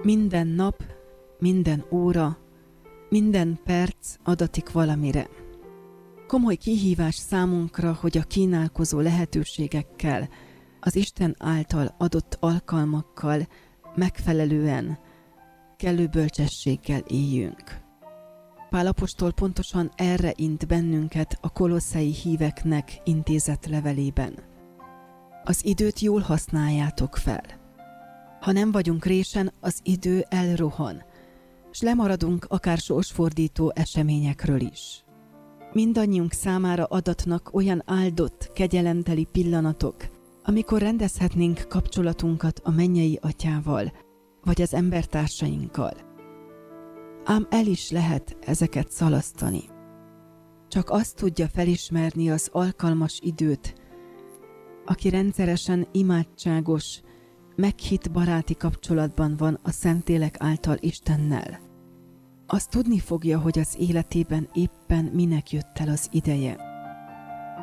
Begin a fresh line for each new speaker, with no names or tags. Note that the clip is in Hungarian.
Minden nap, minden óra, minden perc adatik valamire. Komoly kihívás számunkra, hogy a kínálkozó lehetőségekkel, az Isten által adott alkalmakkal megfelelően, kellő bölcsességgel éljünk. Pál apostol pontosan erre int bennünket a kolosszai híveknek intézett levelében. Az időt jól használjátok fel. Ha nem vagyunk résen, az idő elrohan, s lemaradunk akár sorsfordító eseményekről is. Mindannyiunk számára adatnak olyan áldott, kegyelemteli pillanatok, amikor rendezhetnénk kapcsolatunkat a mennyei Atyával, vagy az embertársainkkal. Ám el is lehet ezeket szalasztani. Csak azt tudja felismerni az alkalmas időt, aki rendszeresen imádságos, meghitt baráti kapcsolatban van a Szentlélek által Istennel. Az tudni fogja, hogy az életében éppen minek jött el az ideje.